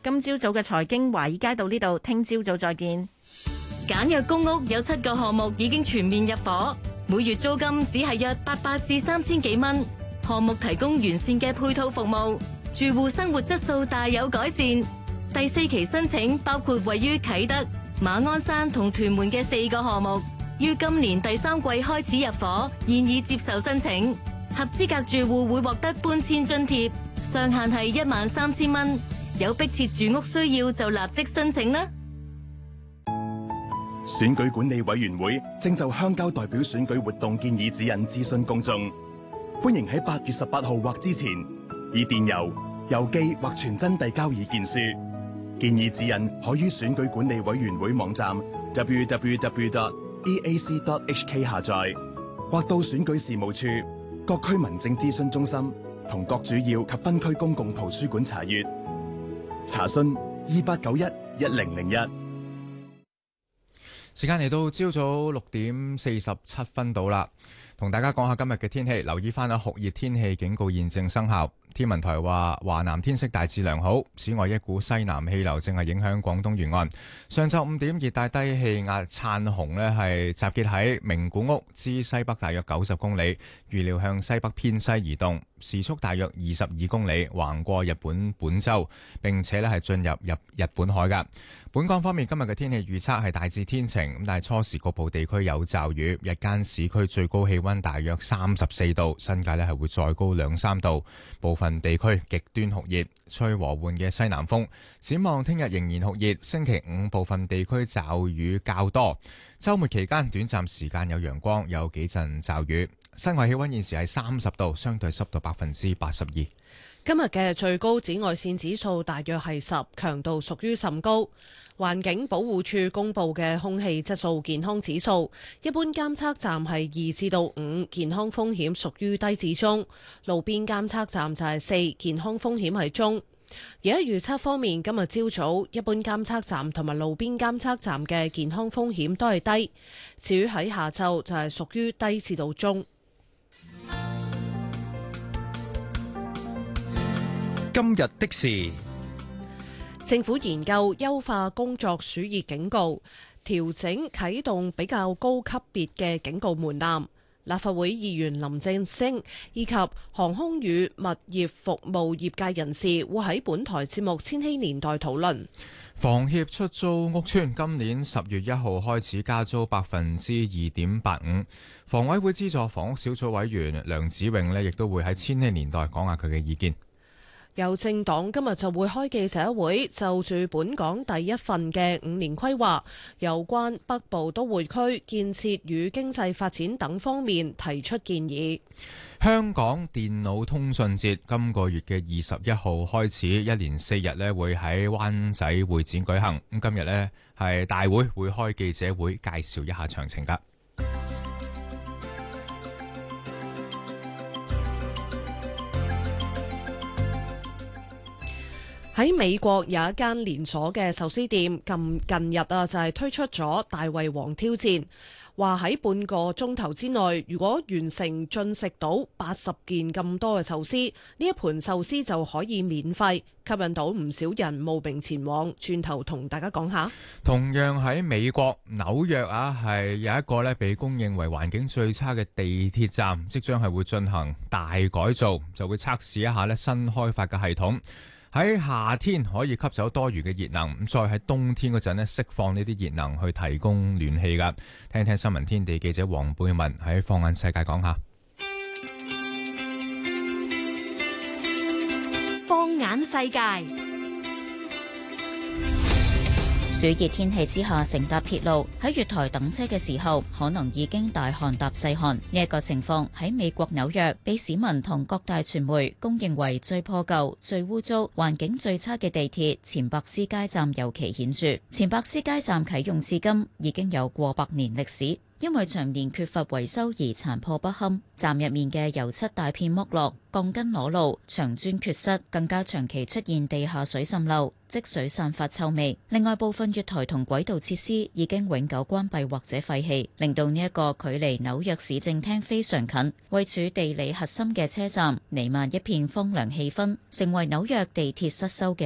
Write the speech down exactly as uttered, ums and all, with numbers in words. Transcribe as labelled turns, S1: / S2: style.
S1: 今朝早嘅財經華爾街到呢度，聽朝早再見。
S2: 簡約公屋有七個項目已經全面入伙，每月租金只係約八百至三千幾蚊。項目提供完善嘅配套服務，住戶生活質素大有改善。第四期申請包括位於啟德、馬鞍山同屯門嘅四個項目，於今年第三季開始入伙，現已接受申請。合資格住戶會獲得搬遷津貼，上限係一萬三千蚊。有迫切住屋需要就立即申請啦。
S3: 選舉管理委員會正就鄉郊代表選舉活動建議指引諮詢公眾，歡迎喺八月十八號或之前以電郵、郵寄或傳真遞交意見書。建議指引可於選舉管理委員會網站 double-u double-u double-u dot e a c dot h k 下載，或到選舉事務處、各區民政諮詢中心同各主要及分區公共圖書館查閱。查詢二八九一一零零一。
S4: 時間嚟到朝早六點四十七分到啦，同大家講下今日嘅天氣。留意翻啊，酷熱天氣警告現正生效。天文台話華南天色大致良好，此外一股西南氣流正係影響廣東沿岸。上晝五點，熱帶低氣壓燦紅呢係集結喺名古屋之西北大約九十公里，預料向西北偏西移動，時速大約二十二公里，橫過日本本州，並且呢係進入入日本海㗎。本港方面，今日嘅天氣預測係大致天晴，咁但係初時局部地區有驟雨，日間市區最高氣溫大約三十四度，新界呢係會再高兩三度，部分地區極端酷熱，吹和緩嘅西南風。展望聽日仍然酷熱，星期五部分地區驟雨較多，週末期間短暫時間有陽光，有幾陣驟雨。室外氣溫現時係三十度，相對濕度百分之八十二。
S5: 今日嘅最高紫外線指數大約係十，強度屬於甚高。環境保護署公布嘅空氣質素健康指數，一般監測站係二至到五，健康風險屬於低至中；路邊監測站就係四，健康風險係中。而喺預測方面，今日朝早一般監測站同埋路邊監測站嘅健康風險都係低，至於喺下晝就係屬於低至到中。
S6: 今日的事，
S5: 政府研究優化工作暑熱警告，調整啟動比較高級別嘅警告門檻。立法會議員林正昇以及航空與物業服務業界人士會喺本台節目《千禧年代》討論。
S4: 房協出租屋邨今年十月一號開始加租百分之二點八五。房委會資助房屋小組委員梁子穎呢亦都會喺《千禧年代》講下佢嘅意見。
S5: 有政黨今日就會開記者會，就住本港第一份嘅五年規劃，有關北部都會區建設與經濟發展等方面提出建議。
S4: 香港電腦通訊節今個月嘅二十一號開始，一連四日呢會喺灣仔會展舉行。咁今日呢係大會會開記者會，介紹一下詳情㗎。
S5: 喺美國有一間連鎖嘅壽司店，近近日啊就係推出咗大胃王挑戰，話喺半個鐘頭之內，如果完成進食到八十件咁多嘅壽司，呢一盤壽司就可以免費，吸引到唔少人慕名前往。轉頭同大家講下，
S4: 同樣喺美國紐約啊，係有一個咧被公認為環境最差嘅地鐵站，即將係會進行大改造，就會測試一下咧新開發嘅系統。喺夏天可以吸走多餘嘅熱能，咁再喺冬天嗰陣咧釋放呢啲熱能去提供暖氣噶。聽聽新聞天地記者黃貝文喺放眼世界講下。
S2: 放眼世界。
S7: 暑熱天氣之下，乘搭鐵路喺月台等車嘅時候，可能已經大汗搭細汗。呢一個情況喺美國紐約，被市民同各大傳媒公認為最破舊、最污糟、環境最差嘅地鐵錢伯斯街站尤其顯著。錢伯斯街站啟用至今已經有過百年歷史。因為長年缺乏維修而殘破不堪，站入面嘅油漆大片剝落，鋼筋裸露，牆磚缺失，更加長期出現地下水滲漏、積水散發臭味。另外，部分月台同軌道設施已經永久關閉或者廢棄，令到呢一個距離紐約市政廳非常近、位處地理核心嘅車站，彌漫一片荒涼氣氛，成為紐約地鐵失修嘅